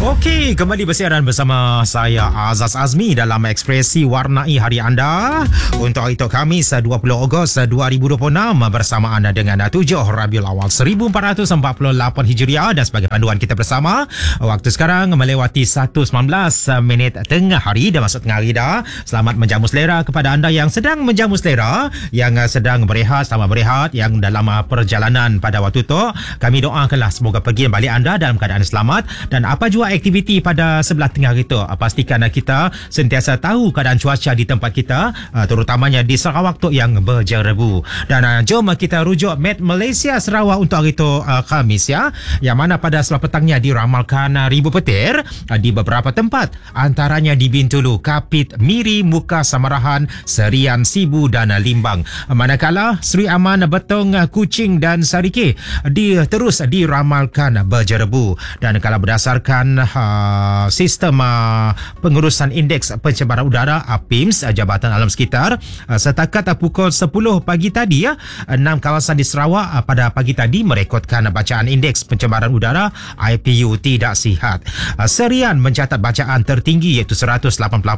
Okey, kembali bersiaran bersama saya Azaz Azmi dalam Ekspresi Warnai Hari Anda untuk hari itu Khamis 20 Ogos 2026 bersama anda dengan 7 Rabiul Awal 1448 Hijriah, dan sebagai panduan kita bersama, waktu sekarang melewati 1:19 minit tengah hari, dah masuk tengah hari dah. Selamat menjamu selera kepada anda yang sedang menjamu selera, yang sedang berehat, selamat berehat, yang dalam perjalanan pada waktu itu. Kami doakanlah semoga pergi balik anda dalam keadaan selamat, dan apa jua aktiviti pada sebelah tengah itu, pastikan kita sentiasa tahu keadaan cuaca di tempat kita, terutamanya di Sarawak tu yang berjerebu. Dan jom kita rujuk Met Malaysia Sarawak untuk hari itu Khamis ya, yang mana pada sebelah petangnya diramalkan ribu petir di beberapa tempat, antaranya di Bintulu, Kapit, Miri, Muka, Samarahan, Serian, Sibu dan Limbang. Manakala Seri Aman, Betong, Kuching dan Sarike terus diramalkan berjerebu. Dan kalau berdasarkan sistem pengurusan indeks pencemaran udara APIMS, Jabatan Alam Sekitar, setakat pukul 10 pagi tadi 6 kawasan di Sarawak pada pagi tadi merekodkan bacaan indeks pencemaran udara IPU tidak sihat. Serian mencatat bacaan tertinggi iaitu 188,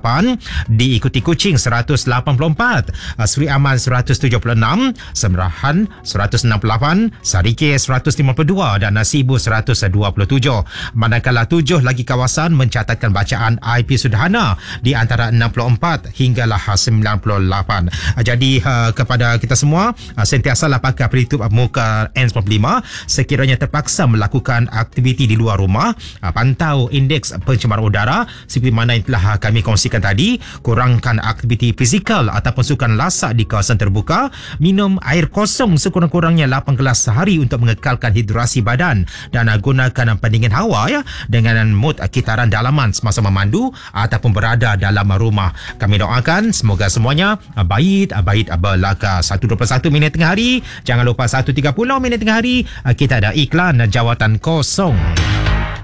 diikuti Kuching 184, Seri Aman 176, Semerahan 168, Sarike 152 dan Sibu 127. Manakala 7 lagi kawasan mencatatkan bacaan IP sederhana di antara 64 hinggalah 98. Jadi kepada kita semua, sentiasalah pakai pelitup muka N95 sekiranya terpaksa melakukan aktiviti di luar rumah. Pantau indeks pencemaran udara seperti mana yang telah kami kongsikan tadi. Kurangkan aktiviti fizikal ataupun sukan lasak di kawasan terbuka. Minum air kosong sekurang-kurangnya 8 gelas sehari untuk mengekalkan hidrasi badan, dan gunakan pendingin hawa ya dengan mood kitaran dalaman semasa memandu ataupun berada dalam rumah. Kami doakan semoga semuanya baik belaka. 1:21 minit tengah hari. Jangan lupa 1:30 minit tengah hari kita ada iklan jawatan kosong.